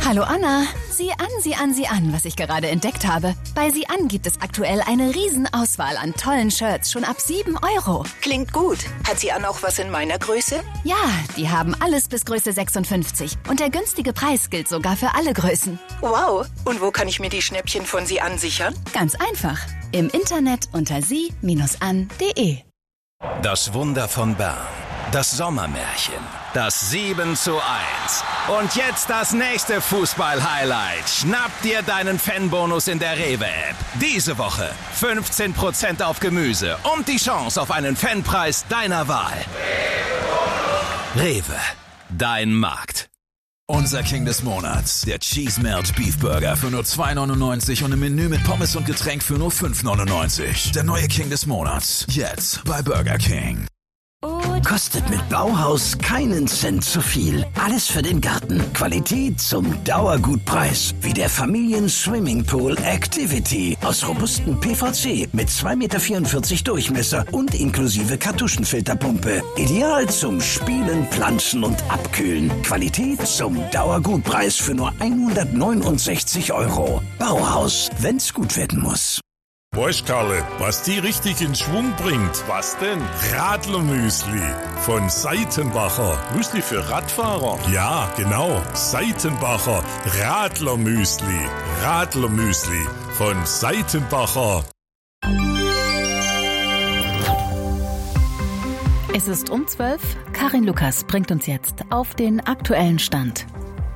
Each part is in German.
Hallo Anna, sieh an, was ich gerade entdeckt habe. Bei Sieh an gibt es aktuell eine Riesenauswahl an tollen Shirts, schon ab 7 €. Klingt gut. Hat Sieh an auch was in meiner Größe? Ja, die haben alles bis Größe 56 und der günstige Preis gilt sogar für alle Größen. Wow, und wo kann ich mir die Schnäppchen von Sieh an sichern? Ganz einfach, im Internet unter sie-an.de. Das Wunder von Bern, das Sommermärchen, das 7:1. Und jetzt das nächste Fußball-Highlight. Schnapp dir deinen Fanbonus in der Rewe-App. Diese Woche 15% auf Gemüse und die Chance auf einen Fanpreis deiner Wahl. Rewe, dein Markt. Unser King des Monats, der Cheese Melt Beef Burger für nur 2,99 und im Menü mit Pommes und Getränk für nur 5,99. Der neue King des Monats, jetzt bei Burger King. Kostet mit Bauhaus keinen Cent zu viel. Alles für den Garten. Qualität zum Dauergutpreis. Wie der Familien-Swimmingpool Activity. Aus robustem PVC mit 2,44 Meter Durchmesser und inklusive Kartuschenfilterpumpe. Ideal zum Spielen, Planschen und Abkühlen. Qualität zum Dauergutpreis für nur 169 €. Bauhaus, wenn's gut werden muss. Weißt Karle, was die richtig in Schwung bringt? Was denn? Radlermüsli von Seitenbacher. Müsli für Radfahrer? Ja, genau. Seitenbacher Radlermüsli. Radlermüsli von Seitenbacher. Es ist um 12. Karin Lukas bringt uns jetzt auf den aktuellen Stand.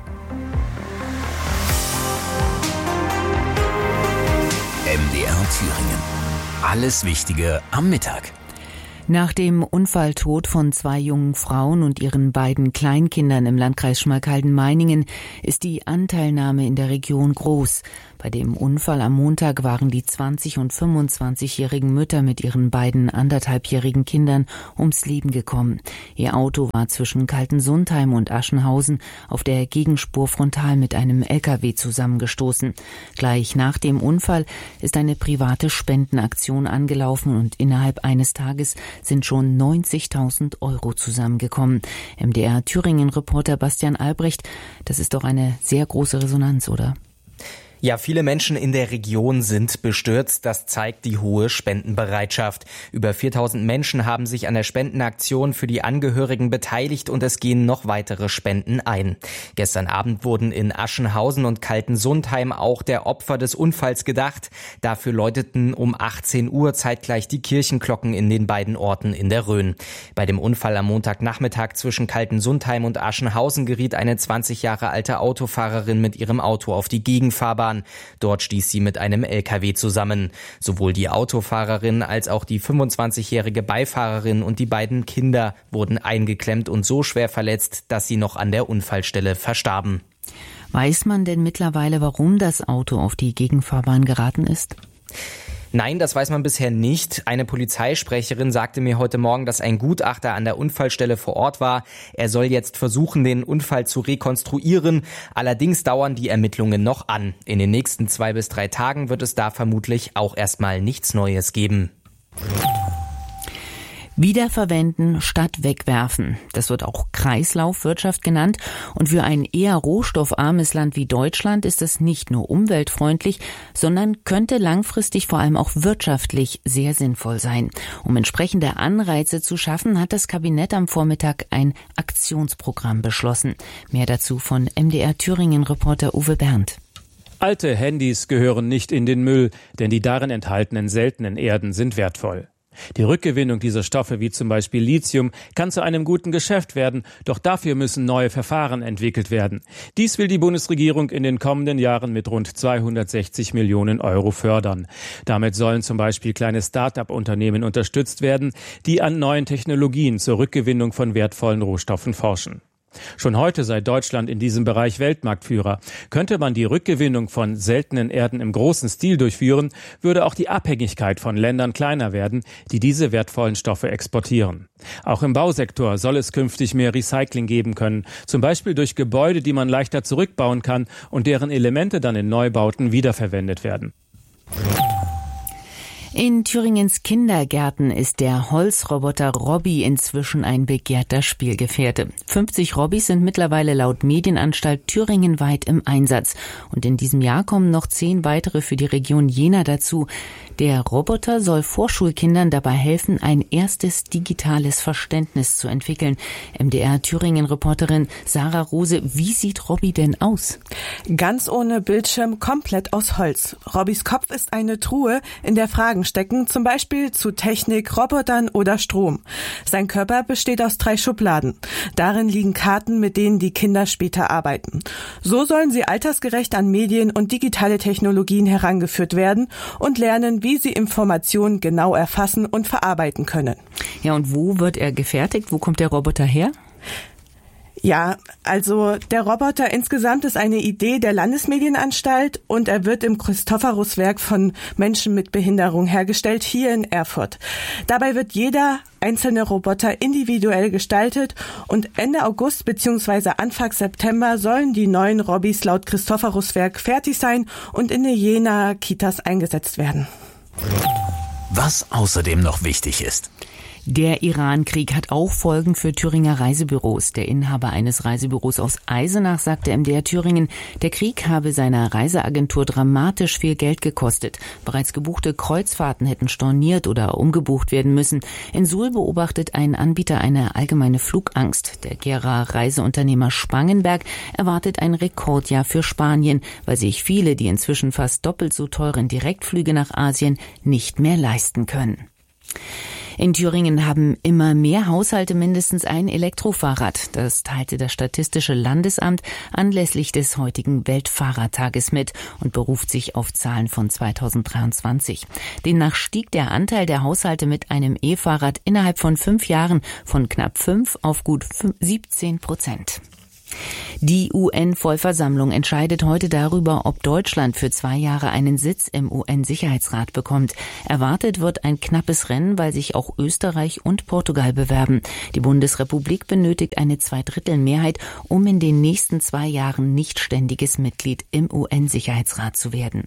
MDR Thüringen. Alles Wichtige am Mittag. Nach dem Unfalltod von 2 jungen Frauen und ihren beiden Kleinkindern im Landkreis Schmalkalden-Meiningen ist die Anteilnahme in der Region groß. Bei dem Unfall am Montag waren die 20- und 25-jährigen Mütter mit ihren beiden 1,5-jährigen Kindern ums Leben gekommen. Ihr Auto war zwischen Kaltensundheim und Aschenhausen auf der Gegenspur frontal mit einem LKW zusammengestoßen. Gleich nach dem Unfall ist eine private Spendenaktion angelaufen und innerhalb eines Tages sind schon 90.000 € zusammengekommen. MDR Thüringen-Reporter Bastian Albrecht, das ist doch eine sehr große Resonanz, oder? Ja, viele Menschen in der Region sind bestürzt. Das zeigt die hohe Spendenbereitschaft. Über 4.000 Menschen haben sich an der Spendenaktion für die Angehörigen beteiligt und es gehen noch weitere Spenden ein. Gestern Abend wurden in Aschenhausen und Kaltensundheim auch der Opfer des Unfalls gedacht. Dafür läuteten um 18 Uhr zeitgleich die Kirchenglocken in den beiden Orten in der Rhön. Bei dem Unfall am Montagnachmittag zwischen Kaltensundheim und Aschenhausen geriet eine 20 Jahre alte Autofahrerin mit ihrem Auto auf die Gegenfahrbahn. Dort stieß sie mit einem LKW zusammen. Sowohl die Autofahrerin als auch die 25-jährige Beifahrerin und die beiden Kinder wurden eingeklemmt und so schwer verletzt, dass sie noch an der Unfallstelle verstarben. Weiß man denn mittlerweile, warum das Auto auf die Gegenfahrbahn geraten ist? Nein, das weiß man bisher nicht. Eine Polizeisprecherin sagte mir heute Morgen, dass ein Gutachter an der Unfallstelle vor Ort war. Er soll jetzt versuchen, den Unfall zu rekonstruieren. Allerdings dauern die Ermittlungen noch an. In den nächsten 2 bis 3 Tagen wird es da vermutlich auch erstmal nichts Neues geben. Wiederverwenden statt wegwerfen. Das wird auch Kreislaufwirtschaft genannt. Und für ein eher rohstoffarmes Land wie Deutschland ist es nicht nur umweltfreundlich, sondern könnte langfristig vor allem auch wirtschaftlich sehr sinnvoll sein. Um entsprechende Anreize zu schaffen, hat das Kabinett am Vormittag ein Aktionsprogramm beschlossen. Mehr dazu von MDR Thüringen-Reporter Uwe Berndt. Alte Handys gehören nicht in den Müll, denn die darin enthaltenen seltenen Erden sind wertvoll. Die Rückgewinnung dieser Stoffe wie zum Beispiel Lithium kann zu einem guten Geschäft werden, doch dafür müssen neue Verfahren entwickelt werden. Dies will die Bundesregierung in den kommenden Jahren mit rund 260 Millionen € fördern. Damit sollen zum Beispiel kleine Start-up-Unternehmen unterstützt werden, die an neuen Technologien zur Rückgewinnung von wertvollen Rohstoffen forschen. Schon heute sei Deutschland in diesem Bereich Weltmarktführer. Könnte man die Rückgewinnung von seltenen Erden im großen Stil durchführen, würde auch die Abhängigkeit von Ländern kleiner werden, die diese wertvollen Stoffe exportieren. Auch im Bausektor soll es künftig mehr Recycling geben können, zum Beispiel durch Gebäude, die man leichter zurückbauen kann und deren Elemente dann in Neubauten wiederverwendet werden. In Thüringens Kindergärten ist der Holzroboter Robby inzwischen ein begehrter Spielgefährte. 50 Robbys sind mittlerweile laut Medienanstalt thüringenweit im Einsatz. Und in diesem Jahr kommen noch 10 weitere für die Region Jena dazu. Der Roboter soll Vorschulkindern dabei helfen, ein erstes digitales Verständnis zu entwickeln. MDR-Thüringen-Reporterin Sarah Rose, wie sieht Robby denn aus? Ganz ohne Bildschirm, komplett aus Holz. Robbys Kopf ist eine Truhe, in der Fragen stecken, zum Beispiel zu Technik, Robotern oder Strom. Sein Körper besteht aus 3 Schubladen. Darin liegen Karten, mit denen die Kinder später arbeiten. So sollen sie altersgerecht an Medien und digitale Technologien herangeführt werden und lernen, wie sie Informationen genau erfassen und verarbeiten können. Ja, und wo wird er gefertigt? Wo kommt der Roboter her? Ja, also der Roboter insgesamt ist eine Idee der Landesmedienanstalt und er wird im Christophorus-Werk von Menschen mit Behinderung hergestellt, hier in Erfurt. Dabei wird jeder einzelne Roboter individuell gestaltet und Ende August bzw. Anfang September sollen die neuen Robbys laut Christophorus-Werk fertig sein und in den Jenaer Kitas eingesetzt werden. Was außerdem noch wichtig ist. Der Iran-Krieg hat auch Folgen für Thüringer Reisebüros. Der Inhaber eines Reisebüros aus Eisenach sagte MDR Thüringen, der Krieg habe seiner Reiseagentur dramatisch viel Geld gekostet. Bereits gebuchte Kreuzfahrten hätten storniert oder umgebucht werden müssen. In Suhl beobachtet ein Anbieter eine allgemeine Flugangst. Der Gera Reiseunternehmer Spangenberg erwartet ein Rekordjahr für Spanien, weil sich viele, die inzwischen fast doppelt so teuren Direktflüge nach Asien nicht mehr leisten können. In Thüringen haben immer mehr Haushalte mindestens ein Elektrofahrrad. Das teilte das Statistische Landesamt anlässlich des heutigen Weltfahrradtages mit und beruft sich auf Zahlen von 2023. Demnach stieg der Anteil der Haushalte mit einem E-Fahrrad innerhalb von 5 Jahren von knapp 5 auf gut 17%. Die UN-Vollversammlung entscheidet heute darüber, ob Deutschland für 2 Jahre einen Sitz im UN-Sicherheitsrat bekommt. Erwartet wird ein knappes Rennen, weil sich auch Österreich und Portugal bewerben. Die Bundesrepublik benötigt eine 2/3 um in den nächsten 2 Jahren nicht ständiges Mitglied im UN-Sicherheitsrat zu werden.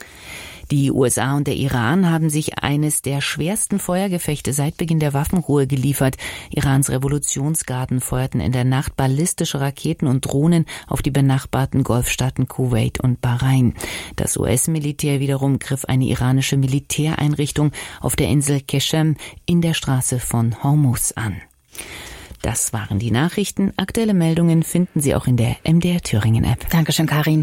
Die USA und der Iran haben sich eines der schwersten Feuergefechte seit Beginn der Waffenruhe geliefert. Irans Revolutionsgarden feuerten in der Nacht ballistische Raketen und Drohnen auf die benachbarten Golfstaaten Kuwait und Bahrain. Das US-Militär wiederum griff eine iranische Militäreinrichtung auf der Insel Keshem in der Straße von Hormuz an. Das waren die Nachrichten. Aktuelle Meldungen finden Sie auch in der MDR Thüringen App. Dankeschön, Karin.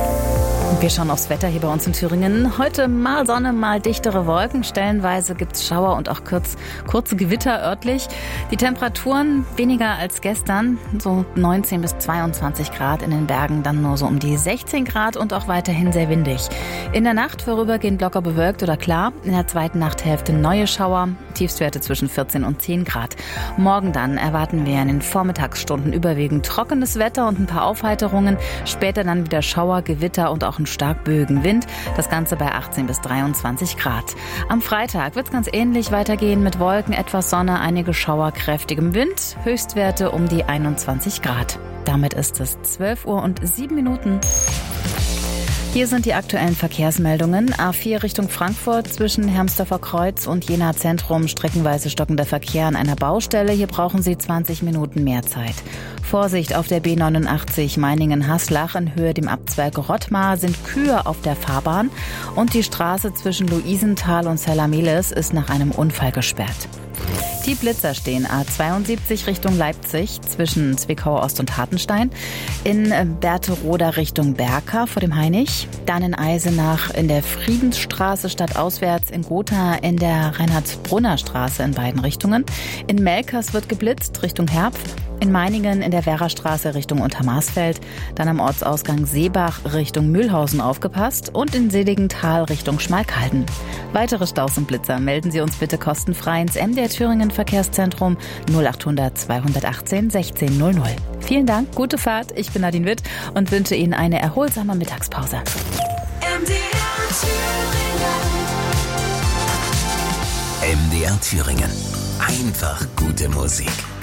Wir schauen aufs Wetter hier bei uns in Thüringen. Heute mal Sonne, mal dichtere Wolken. Stellenweise gibt's Schauer und auch kurze Gewitter örtlich. Die Temperaturen weniger als gestern, so 19 bis 22 Grad. In den Bergen dann nur so um die 16 Grad und auch weiterhin sehr windig. In der Nacht vorübergehend locker bewölkt oder klar. In der zweiten Nachthälfte neue Schauer, Tiefstwerte zwischen 14 und 10 Grad. Morgen dann erwarten wir in den Vormittagsstunden überwiegend trockenes Wetter und ein paar Aufheiterungen. Später dann wieder Schauer, Gewitter und auch ein stark böigen Wind. Das Ganze bei 18 bis 23 Grad. Am Freitag wird es ganz ähnlich weitergehen mit Wolken, etwas Sonne, einige Schauer, kräftigem Wind. Höchstwerte um die 21 Grad. Damit ist es 12:07 Uhr. Hier sind die aktuellen Verkehrsmeldungen. A4 Richtung Frankfurt zwischen Hermsdorfer Kreuz und Jena Zentrum streckenweise stockender Verkehr an einer Baustelle. Hier brauchen Sie 20 Minuten mehr Zeit. Vorsicht auf der B89 Meiningen-Haslach in Höhe dem Abzweig Rottmar sind Kühe auf der Fahrbahn und die Straße zwischen Luisenthal und Sellermeles ist nach einem Unfall gesperrt. Die Blitzer stehen A72 Richtung Leipzig zwischen Zwickau Ost und Hartenstein, in Berthe-Roda Richtung Berka vor dem Hainich, dann in Eisenach in der Friedensstraße stadtauswärts, in Gotha in der Reinhard-Brunner-Straße in beiden Richtungen, in Melkers wird geblitzt Richtung Herpf, in Meiningen in der Werrastraße Richtung Untermarsfeld, dann am Ortsausgang Seebach Richtung Mühlhausen aufgepasst und in Seligenthal Richtung Schmalkalden. Weitere Staus und Blitzer melden Sie uns bitte kostenfrei ins MDR Thüringen Verkehrszentrum 0800 218 1600. Vielen Dank, gute Fahrt, ich bin Nadine Witt und wünsche Ihnen eine erholsame Mittagspause. MDR Thüringen. Einfach gute Musik.